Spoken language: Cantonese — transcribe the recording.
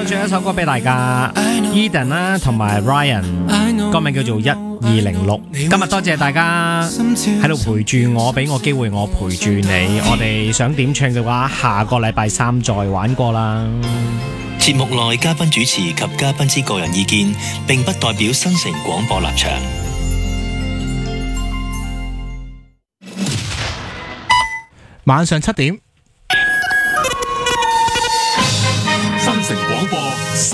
到最後一首歌俾大家 ，Eden 啦同埋 Ryan， 歌名叫做1206。今日多謝大家喺度陪住我，俾我機會我陪住你。我哋想點唱嘅話，下個禮拜三再玩過啦。 節目內嘉賓主持及嘉賓之個人意見，並不代表新城廣播立場。 晚上7點。